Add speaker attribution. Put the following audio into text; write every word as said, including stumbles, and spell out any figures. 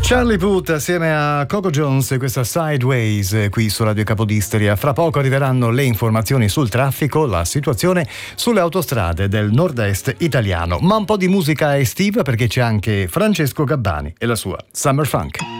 Speaker 1: Charlie Puth assieme a Coco Jones, questa Sideways qui su Radio Capodisteria. Fra poco arriveranno le informazioni sul traffico, la situazione sulle autostrade del nord-est italiano, ma un po' di musica estiva perché c'è anche Francesco Gabbani e la sua Summer Funk.